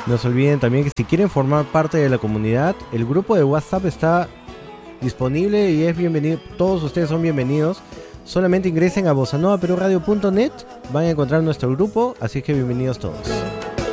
No se olviden también que si quieren formar parte de la comunidad, el grupo de WhatsApp está disponible y es bienvenido. Todos ustedes son bienvenidos. Solamente ingresen a bossanovaperuradio.net, van a encontrar nuestro grupo, así que bienvenidos todos.